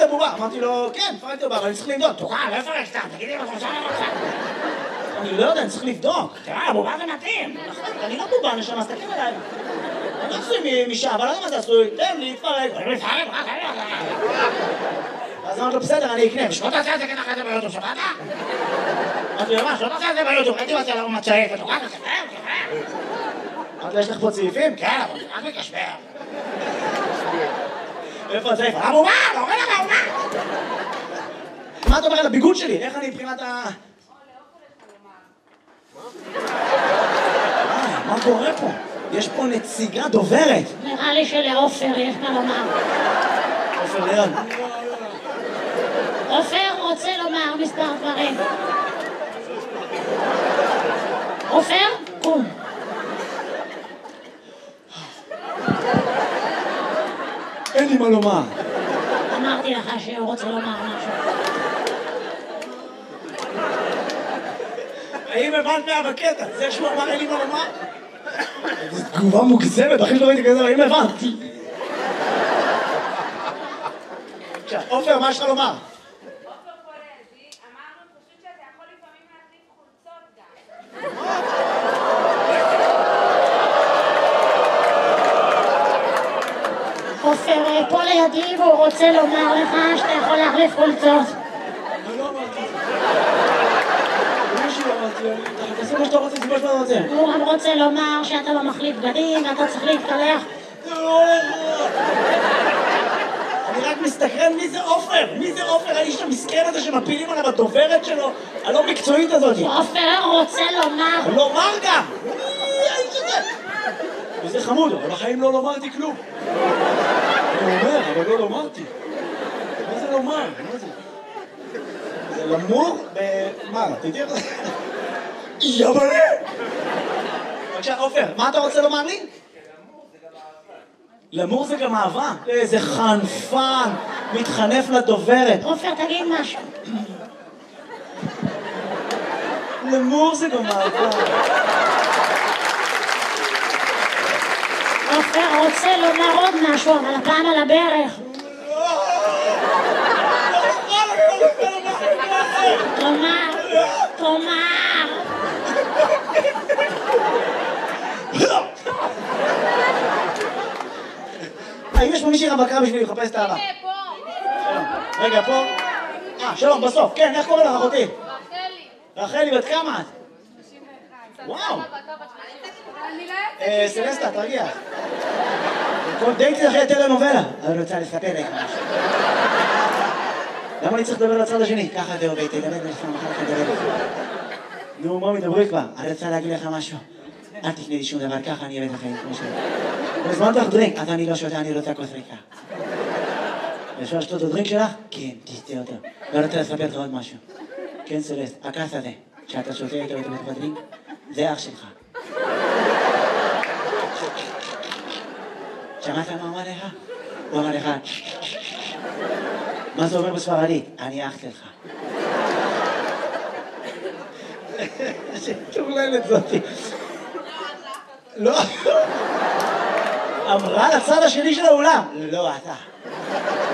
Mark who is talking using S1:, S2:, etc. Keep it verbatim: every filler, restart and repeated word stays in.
S1: בובה. אמרתי לו, כן, פרקתי בובה, אבל אני צריך לבדוק. תוכל, לא יפרק סתם, תגידי לו חושב לך. אני לא יודע, אני צריך לבדוק. תראה, בובה זה מתאים. אני לא בובה, נשמה, סתכלים עליי. אני עשוי משעה, אבל לא יודע מה זה עשוי. תן לי, תפרק. אני מפרק, רק אז אמרתי לו, בסדר, אני אקנה. ושלא תעשה את זה ככה זה ביוטיוב, שמעת? אמרתי לו, מה, שלא תעשה את זה ביוטיוב. הייתי רוצה לנו מצעית, ותוכל, תספר, תספר. אמרתי לו, יש לך פה צעיפים? כן, אבל רק מקשבר. איפה הצעיף? הבובה! לא רואה לך הבובה! מה אתה אומר על הביגוד שלי? איך אני מבחינת ה... מה קורה פה? יש פה נציגה דוברת.
S2: נראה לי שלעופר יש מה לומר.
S1: עופר ליאון.
S2: עופר רוצה לומר מספר דברים. עופר, קום.
S1: אין לי מה לומר.
S2: אמרתי לך שהוא רוצה לומר משהו.
S1: האם הבנת מה בקטע? זה שהוא אמר אין לי מה לומר? זו תגובה מוגזמת, הכי שלא ראיתי כזה, האם הבנתי? עכשיו, עופר, מה יש לך לומר?
S3: עופר פולזי, אמרנו פשוט שאתה יכול לפעמים להחליף חולצות גם.
S2: עופר פה לידי והוא רוצה לומר לך שאתה יכול להחליף חולצות.
S1: אני לא אמרתי. מישהו אמרתי, תעשה מה שאתה רוצה, זה מה שאתה רוצה.
S2: הוא גם רוצה לומר שאתה לא מחליף בגדים ואתה צריך להתקלח.
S1: אני רק מסתכרן מי זה עופר, מי זה עופר, האיש המסכן הזה שמפילים עליו הדוברת שלו, הלא מקצועית הזאת.
S2: עופר רוצה לומר.
S1: לומר גם! מי האיש הזה? וזה חמוד, אבל בחיים לא לומרתי כלום. אני אומר, אבל לא לומרתי. מה זה לומר? מה זה? זה למור ב... מה? תתראה? יבלה! בבקשה, עופר, מה אתה רוצה לומר לי? למור זה גם אהבה. איזה חנפן, מתחנף לדוברת.
S2: עופר, תגיד משהו.
S1: למור זה גם אהבה.
S2: עופר רוצה לומר עוד משהו, אבל הפעם על הברך. תאמר, תאמר.
S1: האם יש פה מישהי רווקה בשבילי לחפש את האהבה?
S3: הנה, פה.
S1: רגע, פה. אה, שלום, בסוף. כן, איך קוראים לך אחותי?
S3: רחלי.
S1: רחלי, בת כמה את?
S3: שלושים ואחת.
S1: וואו.
S3: ואתה בת שלושים. אני לא
S1: אה, סלסטה, תרגיע. כל דייט אחרי טלנובלה. אני רוצה לספר לך משהו. למה אני צריך לדבר לצד השני? ככה זה עובד, תדבר לפעמים אחר כך לדבר לך. נו, מה מדברי כבר? אני רוצה להגיד לך משהו. אל תקנה לי שום דבר, ככה אני אבד לחיים כמו שלי. הזמנת לך דרינק, אז אני לא שותה, אני רוצה כוס ריקה. אפשר לשתות את הדרינק שלך? כן, תשתה אותו. ואני רוצה לספר לך עוד משהו. כן, סלסט, הכס הזה, שאתה שותה איתו איתו בתוך הדרינק, זה אח שלך. שמעת מה אמר לך? הוא אמר לך, מה זה אומר בספרדית? אני אח שלך. שטורללת זאתי. לא. אמרה לצד השני של האולם. לא, אתה.